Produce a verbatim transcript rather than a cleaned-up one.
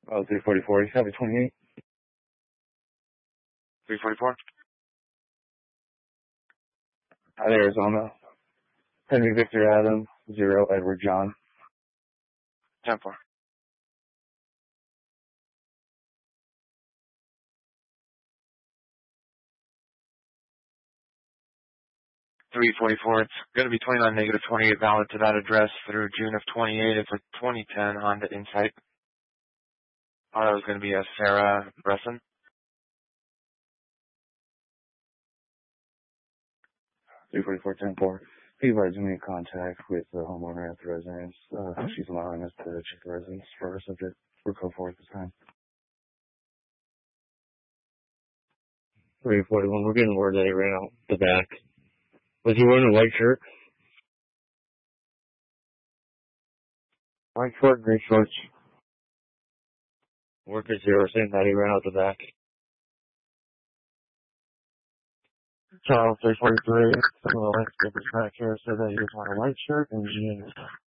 Oh, three forty-four, seven twenty-eight. three forty-four? Out of Arizona. Henry Victor Adam, zero Edward John. ten four. three forty-four. It's going to be twenty-nine negative twenty-eight valid to that address through June of twenty-eight. It's a twenty ten Honda Insight. Auto is going to be a Sarah Bresson. three forty-four, ten four. He provides me contact with the homeowner at the residence. Uh, Mm-hmm. She's allowing us to check the residence for our subject. We're code four at this time. three forty-one, we're getting word that he ran out the back. Was he wearing a white shirt? White short, gray shorts. Worker zero saying that he ran out the back. Charles three forty-three, the landscaper's back here said that he was wearing a white shirt and jeans.